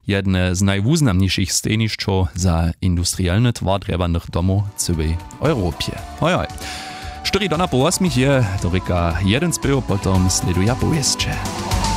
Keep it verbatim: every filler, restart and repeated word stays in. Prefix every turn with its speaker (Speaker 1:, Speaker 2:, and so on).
Speaker 1: jedne z najwuznamniejszych stejnišćów za industrialne twardrebanych domów w całej Europie. Ojoj. Cztery dona po osmich je, to ryka jeden spył, potom sleduje powieście.